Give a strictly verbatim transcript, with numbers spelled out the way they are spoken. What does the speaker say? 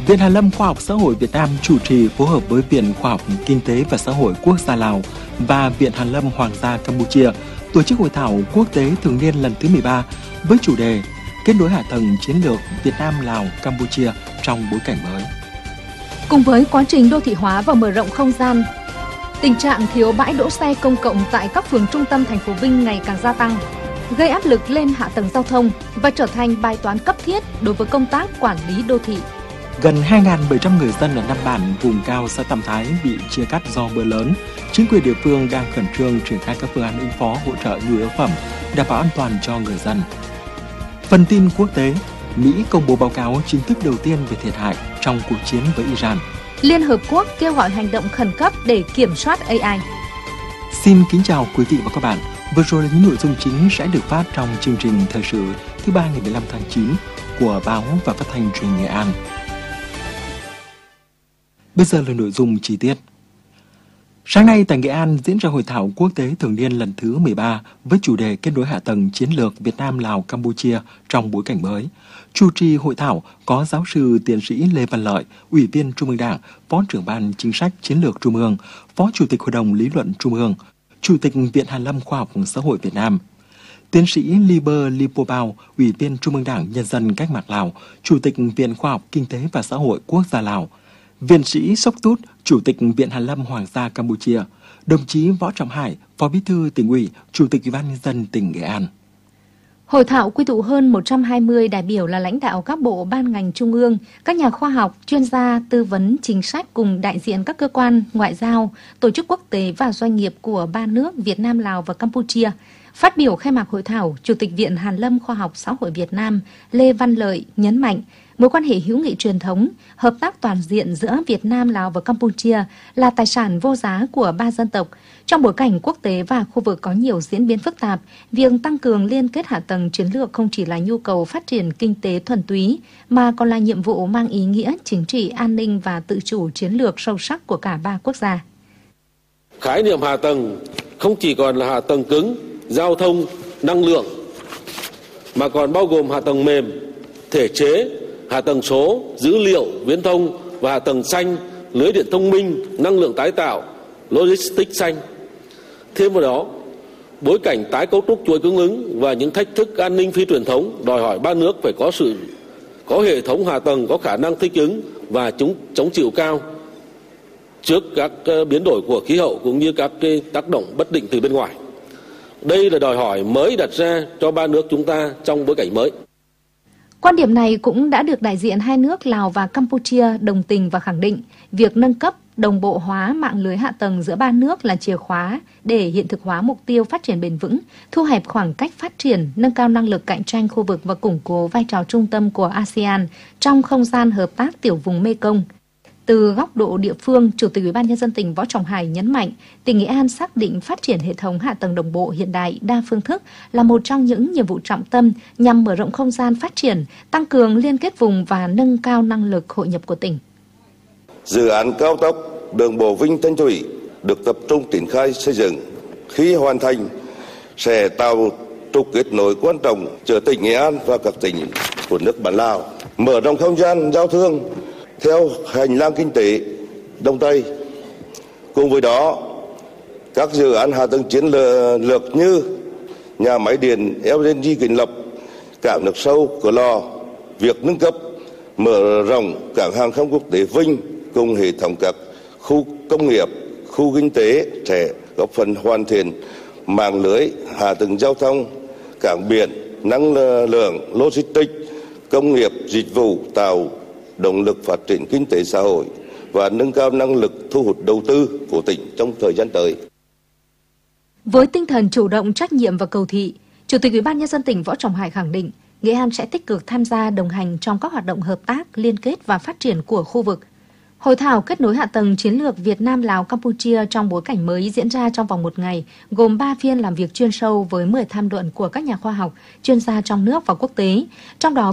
Viện Hàn lâm Khoa học Xã hội Việt Nam chủ trì phối hợp với Viện Khoa học Kinh tế và Xã hội Quốc gia Lào và Viện Hàn lâm Hoàng gia Campuchia tổ chức hội thảo quốc tế thường niên lần thứ mười ba với chủ đề Kết nối hạ tầng chiến lược Việt Nam Lào Campuchia trong bối cảnh mới. Cùng với quá trình đô thị hóa và mở rộng không gian, tình trạng thiếu bãi đỗ xe công cộng tại các phường trung tâm thành phố Vinh ngày càng gia tăng, gây áp lực lên hạ tầng giao thông và trở thành bài toán cấp thiết đối với công tác quản lý đô thị. Gần hai nghìn bảy trăm người dân ở năm bản vùng cao xã Tam Thái bị chia cắt do mưa lớn. Chính quyền địa phương đang khẩn trương triển khai các phương án ứng phó hỗ trợ nhu yếu phẩm, đảm bảo an toàn cho người dân. Phần tin quốc tế, Mỹ công bố báo cáo chính thức đầu tiên về thiệt hại trong cuộc chiến với Iran. Liên Hợp Quốc kêu gọi hành động khẩn cấp để kiểm soát a i. Xin kính chào quý vị và các bạn. Vừa rồi là những nội dung chính sẽ được phát trong chương trình thời sự thứ ba ngày mười lăm tháng chín của Báo và Phát thanh Truyền hình Nghệ An. Bây giờ là nội dung chi tiết. Sáng nay tại Nghệ An diễn ra hội thảo quốc tế thường niên lần thứ mười ba với chủ đề Kết nối hạ tầng chiến lược Việt Nam Lào Campuchia trong bối cảnh mới. Chủ trì hội thảo có giáo sư tiến sĩ Lê Văn Lợi, Ủy viên Trung ương Đảng, Phó trưởng ban Chính sách Chiến lược Trung ương, Phó Chủ tịch Hội đồng Lý luận Trung ương, Chủ tịch Viện Hàn lâm Khoa học Xã hội Việt Nam, tiến sĩ Liber Lipobao, Ủy viên Trung ương Đảng Nhân dân Cách mạng Lào, Chủ tịch Viện Khoa học Kinh tế và Xã hội Quốc gia Lào, Viện sĩ Sốc Tút, Chủ tịch Viện Hàn lâm Hoàng gia Campuchia, đồng chí Võ Trọng Hải, Phó Bí thư Tỉnh ủy, Chủ tịch Ủy ban Nhân dân tỉnh Nghệ An. Hội thảo quy tụ hơn một trăm hai mươi đại biểu là lãnh đạo các bộ ban ngành trung ương, các nhà khoa học, chuyên gia, tư vấn chính sách cùng đại diện các cơ quan ngoại giao, tổ chức quốc tế và doanh nghiệp của ba nước Việt Nam, Lào và Campuchia. Phát biểu khai mạc hội thảo, Chủ tịch Viện Hàn lâm Khoa học Xã hội Việt Nam Lê Văn Lợi nhấn mạnh mối quan hệ hữu nghị truyền thống, hợp tác toàn diện giữa Việt Nam, Lào và Campuchia là tài sản vô giá của ba dân tộc. Trong bối cảnh quốc tế và khu vực có nhiều diễn biến phức tạp, việc tăng cường liên kết hạ tầng chiến lược không chỉ là nhu cầu phát triển kinh tế thuần túy, mà còn là nhiệm vụ mang ý nghĩa chính trị, an ninh và tự chủ chiến lược sâu sắc của cả ba quốc gia. Khái niệm hạ tầng không chỉ còn là hạ tầng cứng, giao thông, năng lượng, mà còn bao gồm hạ tầng mềm, thể chế, hạ tầng số, dữ liệu, viễn thông và hạ tầng xanh, lưới điện thông minh, năng lượng tái tạo, logistics xanh. Thêm vào đó, bối cảnh tái cấu trúc chuỗi cung ứng và những thách thức an ninh phi truyền thống đòi hỏi ba nước phải có sự có hệ thống hạ tầng có khả năng thích ứng và chống chống chịu cao trước các biến đổi của khí hậu cũng như các cái tác động bất định từ bên ngoài. Đây là đòi hỏi mới đặt ra cho ba nước chúng ta trong bối cảnh mới. Quan điểm này cũng đã được đại diện hai nước Lào và Campuchia đồng tình và khẳng định việc nâng cấp, đồng bộ hóa mạng lưới hạ tầng giữa ba nước là chìa khóa để hiện thực hóa mục tiêu phát triển bền vững, thu hẹp khoảng cách phát triển, nâng cao năng lực cạnh tranh khu vực và củng cố vai trò trung tâm của a sê an trong không gian hợp tác tiểu vùng Mekong. Từ góc độ địa phương, Chủ tịch Ủy ban Nhân dân tỉnh Võ Trọng Hải nhấn mạnh, tỉnh Nghệ An xác định phát triển hệ thống hạ tầng đồng bộ hiện đại đa phương thức là một trong những nhiệm vụ trọng tâm nhằm mở rộng không gian phát triển, tăng cường liên kết vùng và nâng cao năng lực hội nhập của tỉnh. Dự án cao tốc đường bộ Vinh Thanh Thủy được tập trung triển khai xây dựng. Khi hoàn thành, sẽ tạo trục kết nối quan trọng giữa tỉnh Nghệ An và các tỉnh của nước bạn Lào, mở rộng không gian giao thương theo hành lang kinh tế Đông Tây. Cùng với đó, các dự án hạ tầng chiến lược như nhà máy điện lờ en giê Quỳnh Lập, cảng nước sâu Cửa Lò, việc nâng cấp, mở rộng cảng hàng không quốc tế Vinh cùng hệ thống các khu công nghiệp, khu kinh tế sẽ góp phần hoàn thiện mạng lưới hạ tầng giao thông, cảng biển, năng lượng, logistics, công nghiệp, dịch vụ, tạo động lực phát triển kinh tế xã hội và nâng cao năng lực thu hút đầu tư của tỉnh trong thời gian tới. Với tinh thần chủ động, trách nhiệm và cầu thị, Chủ tịch Ủy ban Nhân dân tỉnh Võ Trọng Hải khẳng định Nghệ An sẽ tích cực tham gia đồng hành trong các hoạt động hợp tác, liên kết và phát triển của khu vực. Hội thảo kết nối hạ tầng chiến lược Việt Nam Lào Campuchia trong bối cảnh mới diễn ra trong vòng một ngày, gồm ba phiên làm việc chuyên sâu với mười tham luận của các nhà khoa học, chuyên gia trong nước và quốc tế, trong đó